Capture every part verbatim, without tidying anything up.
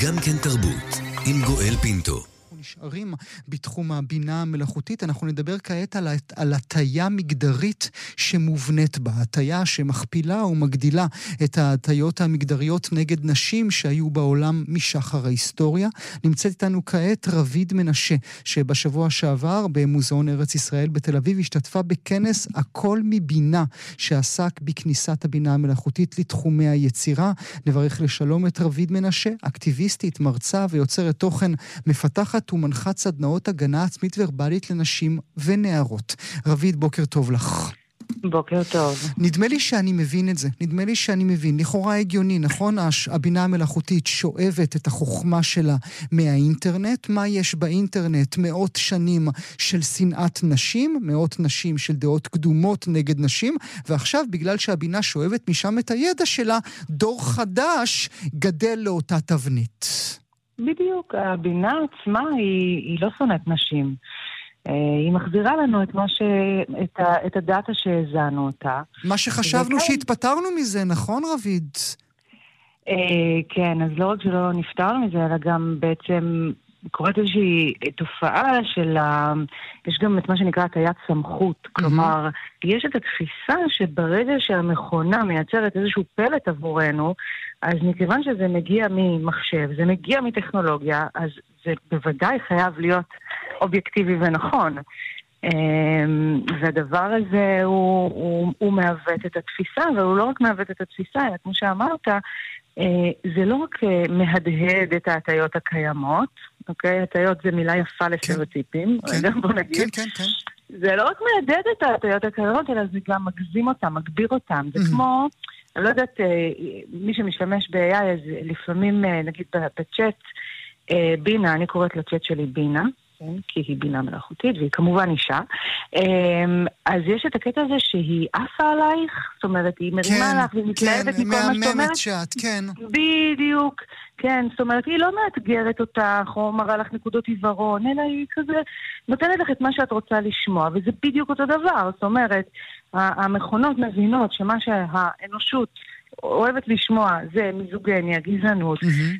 גם כן תרבות, עם גואל פינטו. נשארים בתחום הבינה המלאכותית. אנחנו נדבר כעת על, על הטיה מגדרית שמובנית בה, הטיה שמכפילה ומגדילה את ההטיות המגדריות נגד נשים שהיו בעולם משחר ההיסטוריה. נמצאת איתנו כעת רביד מנשה, שבשבוע שעבר במוזיאון ארץ ישראל בתל אביב השתתפה בכנס הכל מבינה, שעסק בכניסת הבינה המלאכותית לתחומי היצירה. נברך לשלום את רביד מנשה, אקטיביסטית, מרצה ויוצרת תוכן, מפתחת ומנחת סדנאות הגנה עצמית ורבלית לנשים ונערות. רביד, בוקר טוב לך. בוקר טוב. נדמה לי שאני מבין את זה. נדמה לי שאני מבין. לכאורה הגיוני, נכון? הבינה המלאכותית שואבת את החוכמה שלה מהאינטרנט. מה יש באינטרנט? מאות שנים של שנאת נשים, מאות נשים של דעות קדומות נגד נשים, ועכשיו בגלל שהבינה שואבת משם את הידע שלה, דור חדש גדל לאותה תבנית. בדיוק, הבינה עצמה היא, היא לא שונאת נשים. היא מחזירה לנו את, מה ש... את, ה... את הדאטה שהזנו אותה. מה שחשבנו וכן... שהתפטרנו מזה, נכון רביד? כן, אז לא רק שלא נפטרנו מזה, אלא גם בעצם קוראת איזושהי תופעה של ה... יש גם את מה שנקרא הטיית סמכות. כלומר, יש את התפיסה שברגע שהמכונה מייצרת איזשהו פלט עבורנו, אז מכיוון שזה מגיע ממחשב, זה מגיע מטכנולוגיה, אז זה בוודאי חייב להיות אובייקטיבי ונכון. והדבר הזה הוא, הוא, הוא מעוות את התפיסה, והוא לא רק מעוות את התפיסה, אלא כמו שאמרת, זה לא רק מהדהד את ההטיות הקיימות, אוקיי? הטיות זה מילה יפה לסטריאוטיפים, רגע בוא נגיד. כן, כן, כן. זה לא רק מהדהד את ההטיות הקיימות, אלא זה גם מגזים אותם, מגביר אותם. זה כמו... אני לא יודעת, מי שמשתמש ב-איי איי, אז לפעמים, נגיד בצ'אט, בינה, אני קוראת לצ'אט שלי בינה, כי היא בינה מלאכותית, והיא כמובן אישה. אז יש את הקטע הזה שהיא עפה עלייך, זאת אומרת, היא מרימה לך, והיא מתלהבת מכל מה שאת אומרת. כן, מהממת שאת, כן. בדיוק, כן, זאת אומרת, היא לא מאתגרת אותך, או מראה לך נקודות עיוורון, אלא היא כזה נותנת לך את מה שאת רוצה לשמוע, וזה בדיוק אותו דבר, זאת אומרת, המכונות מבינות שמה שהאנושות אוהבת לשמוע זה מיזוגניה, גזענות,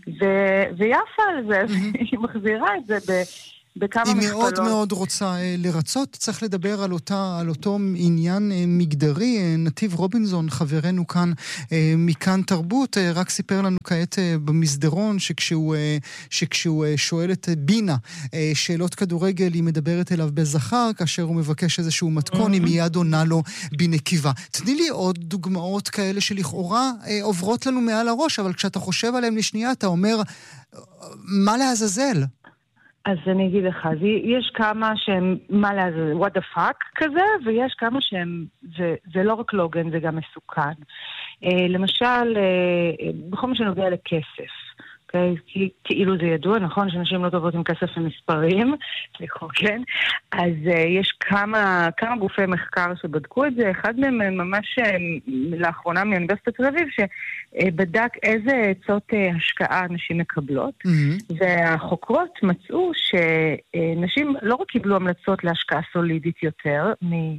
ויפה על זה, היא מחזירה את זה בכמה מכפלות. היא מאוד מאוד רוצה לרצות. צריך לדבר על אותה, על אותו עניין מגדרי. נתיב רובינזון, חברנו כאן מכאן תרבות, רק סיפר לנו כעת במסדרון שכשהוא, שכשהוא שואל את בינה שאלות כדורגל, היא מדברת אליו בזכר, כאשר הוא מבקש איזשהו מתכון, היא מיד עונה לו בנקיבה. תני לי עוד דוגמאות כאלה שלכאורה עוברות לנו מעל הראש, אבל כשאתה חושב עליהם לשנייה, אתה אומר, מה לעזאזל? אז אני אגיד לך, יש כמה שהם, מה לעזאזל, what the fuck כזה, ויש כמה שהם, זה, זה לא רק לוגן, זה גם מסוכן. למשל, בכל מה שנוגע לכסף, Okay, כי, כאילו זה ידוע, נכון, שאנשים לא טובות עם כסף ומספרים, כן? אז uh, יש כמה, כמה גופי מחקר שבדקו את זה, אחד מהם ממש uh, לאחרונה מאוניברסיטת תל אביב, שבדק איזה עצות uh, השקעה נשים מקבלות, mm-hmm. והחוקרות מצאו שנשים לא רק קיבלו המלצות להשקעה סולידית יותר,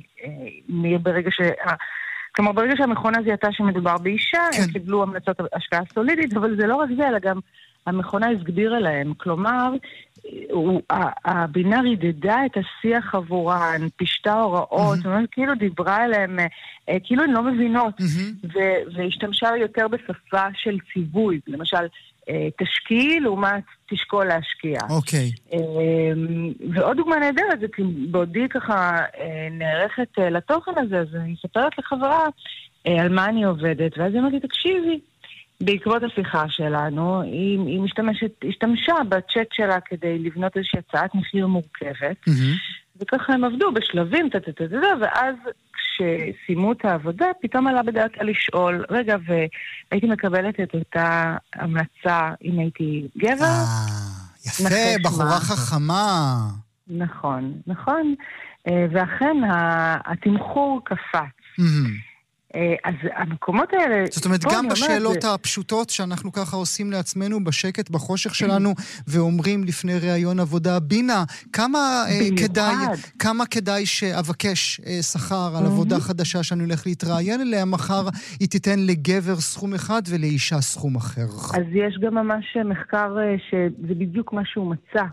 מברגע שה... כלומר, ברגע שהמכונה זיהתה שמדובר באישה, כן. הם קיבלו המלצות השקעה סולידית, אבל זה לא רק זה, אלא גם המכונה הסגדירה להם. כלומר, הוא, הבינה רידדה את השיח עבורן, פשטה הוראות, mm-hmm. אומרת, כאילו דיברה אליהם, כאילו הן לא מבינות, mm-hmm. ו- והשתמשה יותר בשפה של ציווי, למשל, תשקיעי לעומת תשקול להשקיע. אוקיי. Okay. ועוד דוגמה נהדרת, זה כי בעודי ככה נערכת לתוכן הזה, אז אני מספרת לחברה על מה אני עובדת, ואז היא אמרתי, תקשיבי, בעקבות השיחה שלנו, היא, היא משתמשת, השתמשה בצ'אט שלה כדי לבנות איזושהי הצעת מחיר מורכבת, mm-hmm. וככה הם עבדו בשלבים, תתתתתת, ואז כשסיימו את העבודה, פתאום עלה בדעתה לשאול, רגע, והייתי מקבלת את אותה המלצה אם הייתי גבר. אה, יפה, בחורה חכמה. נכון, נכון. ואכן, התמחור קפץ. אז המקומות האלה... זאת אומרת, גם בשאלות הפשוטות שאנחנו ככה עושים לעצמנו בשקט, בחושך שלנו, ואומרים לפני ראיון עבודה, בינה, כמה כדאי, כמה כדאי שאבקש שכר על עבודה חדשה שאני הולך להתראיין אליה, מחר היא תיתן לגבר סכום אחד ולאישה סכום אחר. אז יש גם ממש מחקר שזה בדיוק מה שהוא מצא.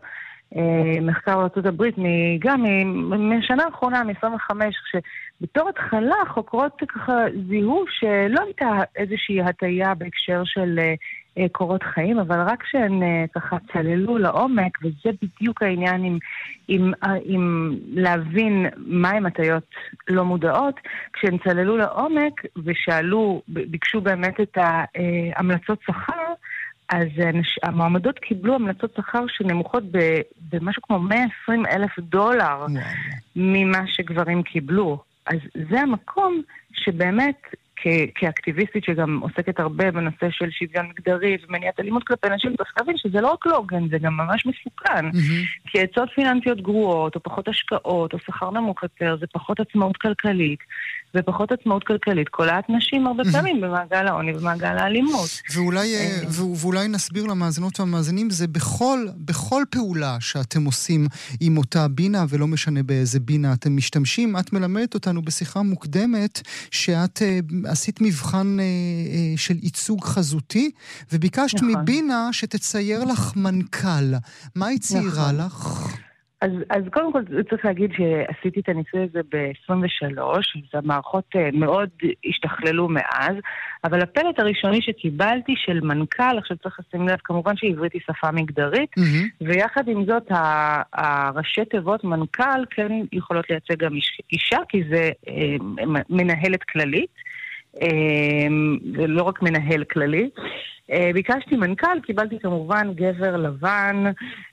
מחקר בארצות הברית, גם מהשנה האחרונה, מ-עשרים וחמש, שבתור התחלה חוקרות ככה זיהו שלא הייתה איזושהי הטיה בהקשר של קורות חיים, אבל רק שהן ככה צללו לעומק, וזה בדיוק העניין עם, עם, עם להבין מהם הטיות לא מודעות, כשהן צללו לעומק ושאלו, ביקשו באמת את ההמלצות שכר, אז המועמדות קיבלו המלצות שכר שנמוכות במשהו כמו מאה ועשרים אלף דולר ממה שגברים קיבלו. אז זה המקום שבאמת, כאקטיביסטית שגם עוסקת הרבה בנושא של שוויון מגדרי ומניעת אלימות כלפי נשים, צריך להבין שזה לא רק לא הוגן, זה גם ממש מסוכן. כי עצות פיננסיות גרועות, או פחות השקעות, או שכר נמוך יותר, זה פחות עצמאות כלכלית. ופחות עצמאות כלכלית, קולעת נשים הרבה פעמים במעגל העוני ובמעגל האלימות. ואולי, ואולי נסביר למאזינות והמאזינים, זה בכל, בכל פעולה שאתם עושים עם אותה בינה, ולא משנה באיזה בינה אתם משתמשים, את מלמדת אותנו בשיחה מוקדמת, שאת עשית מבחן של ייצוג חזותי, וביקשת מבינה שתצייר לך מנכ"ל. מה היא ציירה לך? אז, אז קודם כל צריך להגיד שעשיתי את הניסוי הזה ב-עשרים ושלוש, אז המערכות מאוד השתכללו מאז, אבל הפלט הראשוני שקיבלתי של מנכ"ל, עכשיו צריך לשים לב, כמובן שעברית היא שפה מגדרית, mm-hmm. ויחד עם זאת הראשי תיבות מנכ"ל כן יכולות לייצג גם אישה, כי זה אה, מנהלת כללית, אה, לא רק מנהל כללי. אה, ביקשתי מנכ"ל, קיבלתי כמובן גבר לבן,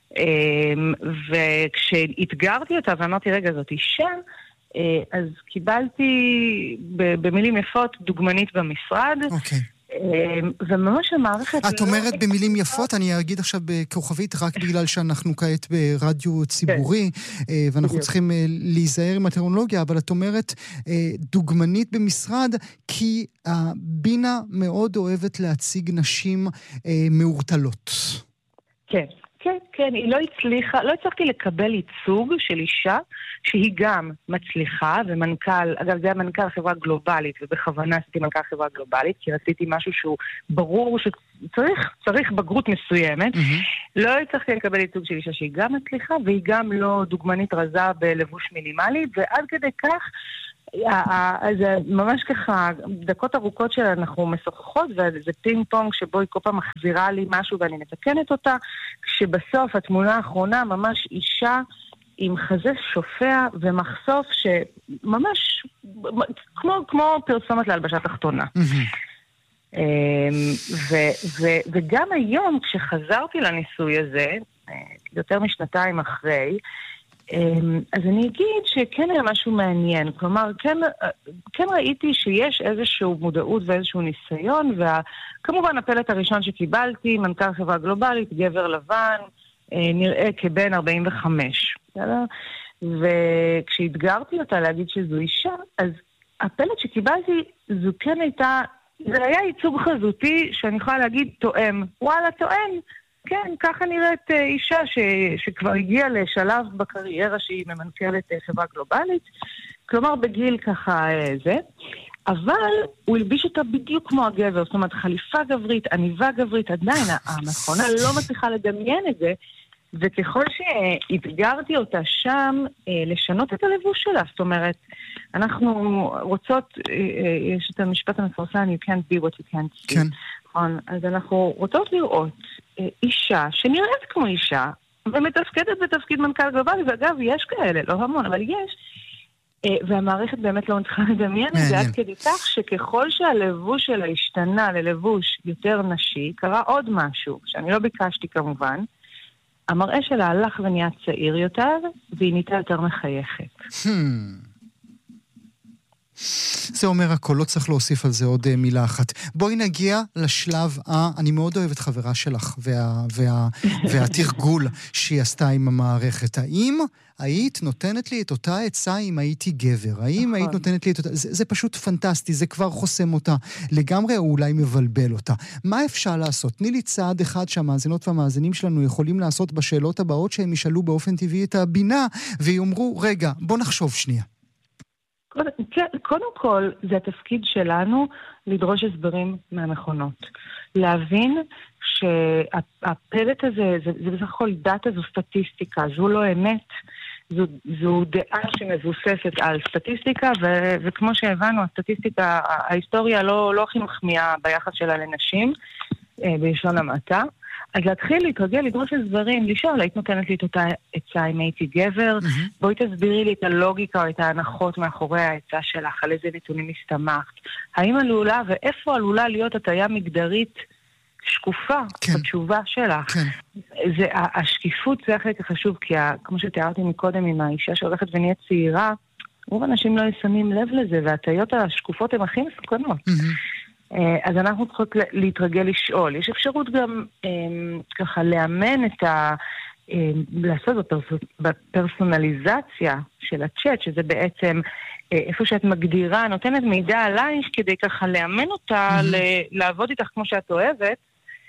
וכשהתגרתי אותה ואמרתי רגע זאת אישה, אז קיבלתי במילים יפות דוגמנית במשרד. אוקיי. וממש המערכת... את אומרת במילים יפות, אני אגיד עכשיו בכוכבית רק בגלל שאנחנו כעת ברדיו ציבורי, ואנחנו צריכים להיזהר עם הטרמינולוגיה, אבל את אומרת דוגמנית במשרד, כי הבינה מאוד אוהבת להציג נשים מאורטלות. כן. כן, כן, היא לא הצליחה, לא הצלחתי לקבל ייצוג של אישה שהיא גם מצליחה, ומנכ"ל, אגב זה היה מנכ"ל חברה גלובלית, ובכוונה עשיתי מנכ"ל חברה גלובלית, כי רציתי משהו שהוא ברור שצריך, צריך בגרות מסוימת, mm-hmm. לא הצלחתי לקבל ייצוג של אישה שהיא גם מצליחה, והיא גם לא דוגמנית רזה בלבוש מינימלי, ועד כדי כך, זה ממש ככה דקות ארוכות שאנחנו משוחחות, וזה פינג פונג שבו היא כל פעם מחזירה לי משהו ואני מתקנת אותה, כשבסוף התמונה האחרונה ממש אישה עם חזה שופע ומחשוף שממש כמו, כמו פרסומת להלבשת תחתונה. וגם היום כשחזרתי לניסוי הזה, יותר משנתיים אחרי, אז אני אגיד שכן היה משהו מעניין, כלומר, כן, כן ראיתי שיש איזשהו מודעות ואיזשהו ניסיון, וכמובן הפלט הראשון שקיבלתי, מנכ"ל חברה גלובלית, גבר לבן, נראה כבן ארבעים וחמש. וכשהתגרתי אותה להגיד שזו אישה, אז הפלט שקיבלתי זו כן הייתה, זה היה ייצוג חזותי שאני יכולה להגיד תואם, וואלה תואם, כן, ככה נראית אישה ש, שכבר הגיעה לשלב בקריירה שהיא ממנכ"לת חברה גלובלית, כלומר בגיל ככה זה, אבל הוא הלביש אותה בדיוק כמו הגבר, זאת אומרת חליפה גברית, עניבה גברית, עדיין המכונה לא מצליחה לדמיין את זה, וככל שהתגרתי אותה שם, לשנות את הלבוש שלה, זאת אומרת, אנחנו רוצות, יש את המשפט המפורסם, you can't be what you can't see. כן. אז אנחנו רוצות לראות אישה שנראית כמו אישה, ומתפקדת בתפקיד מנכ"ל גלובלי, ואגב, יש כאלה, לא המון, אבל יש, והמערכת באמת לא צריכה לדמיין את זה, עד כדי כך שככל שהלבוש שלה השתנה ללבוש יותר נשי, קרה עוד משהו, שאני לא ביקשתי כמובן, המראה שלה הלך ונהיה צעיר יותר, והיא נהייתה יותר מחייכת. זה אומר הכל, לא צריך להוסיף על זה עוד מילה אחת. בואי נגיע לשלב ה... אני מאוד אוהב את חברה שלך וה, וה, והתרגול שהיא עשתה עם המערכת. האם היית נותנת לי את אותה עצה אם הייתי גבר? האם היית נותנת לי את אותה... זה, זה פשוט פנטסטי, זה כבר חוסם אותה לגמרי, או אולי מבלבל אותה. מה אפשר לעשות? תני לי צעד אחד שהמאזינות והמאזינים שלנו יכולים לעשות בשאלות הבאות שהם ישאלו באופן טבעי את הבינה, ויאמרו, רגע, בוא נחשוב שנייה. קודם כל, זה התפקיד שלנו לדרוש הסברים מהמכונות. להבין שהפלט הזה, זה, זה בסך הכל דאטה, זו סטטיסטיקה, זו לא אמת, זו, זו דעה שמבוססת על סטטיסטיקה, ו, וכמו שהבנו, הסטטיסטיקה, ההיסטוריה לא, לא הכי מחמיאה ביחס שלה לנשים, בלשון המעטה. אז להתחיל להתרגל, לדרוש הסברים, לשאול, היית נותנת לי את אותה עצה אם הייתי גבר, mm-hmm. בואי תסבירי לי את הלוגיקה או את ההנחות מאחורי העצה שלך, על איזה נתונים הסתמכת. האם עלולה ואיפה עלולה להיות הטיה מגדרית שקופה כן. בתשובה שלך? כן. זה, השקיפות זה החלק החשוב, כי כמו שתיארתי מקודם עם האישה שהולכת ונהיית צעירה, רוב אנשים לא שמים לב לזה, והטיות השקופות הן הכי מסוכנות. Mm-hmm. אז אנחנו צריכות להתרגל לשאול. יש אפשרות גם ככה לאמן את ה... לעשות בפרסונליזציה של הצ'אט, שזה בעצם איפה שאת מגדירה, נותנת מידע עלייך כדי ככה לאמן אותה, לעבוד איתך כמו שאת אוהבת,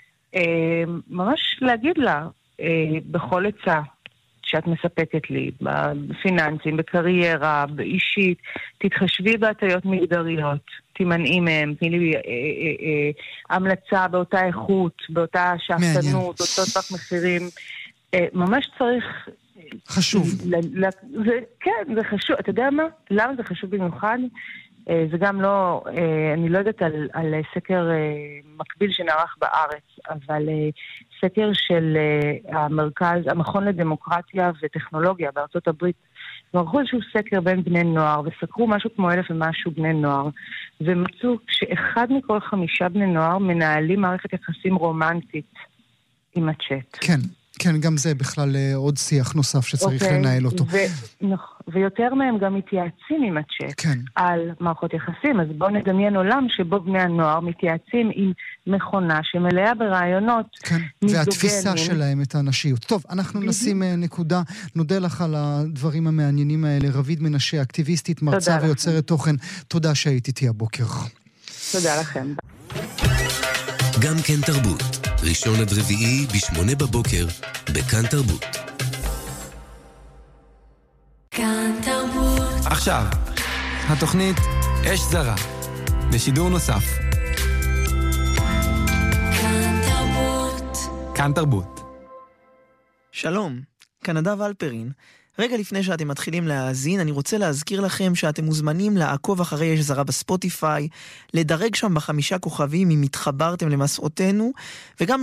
ממש להגיד לה בכל עצה שאת מספקת לי, בפיננסים, בקריירה, באישית, תתחשבי בהטיות מגדריות, תימנעי מהם, תני לי אה, אה, אה, המלצה באותה איכות, באותה שאפתנות, אותו טווח מחירים, אה, ממש צריך... חשוב. ל, ל, זה, כן, זה חשוב. אתה יודע מה? למה זה חשוב במיוחד? אה, זה גם לא, אה, אני לא יודעת על, על סקר אה, מקביל שנערך בארץ, אבל אה, סקר של אה, המרכז, המכון לדמוקרטיה וטכנולוגיה בארצות הברית, וערכו איזשהו סקר בין בני נוער, וסקרו משהו כמו אלף ומשהו בני נוער, ומצאו שאחד מכל חמישה בני נוער מנהלים מערכת יחסים רומנטית עם הצ'אט. כן, כן, גם זה בכלל עוד שיח נוסף שצריך okay. לנהל אותו. ו- ויותר מהם גם מתייעצים עם הצ'אט כן. על מערכות יחסים, אז בואו נדמיין עולם שבו בני הנוער מתייעצים עם מכונה שמלאה ברעיונות כן. מיזוגנים. והתפיסה שלהם את האנשיות. טוב, אנחנו נשים נקודה, נודה לך על הדברים המעניינים האלה, רביד מנשה, אקטיביסטית, מרצה ויוצרת תוכן, תודה שהיית איתי הבוקר. תודה לכם. גם כן תרבות, ראשון עד רביעי בשמונה בבוקר, בכאן תרבות. כאן תרבות. עכשיו, התוכנית אש זרה, בשידור נוסף. כאן תרבות. כאן תרבות. שלום, כאן נדב אלפרין. רגע לפני שאתם מתחילים להאזין, אני רוצה להזכיר לכם שאתם מוזמנים לעקוב אחרי אש זרה בספוטיפיי, לדרג שם בחמישה כוכבים אם התחברתם למסעותינו, וגם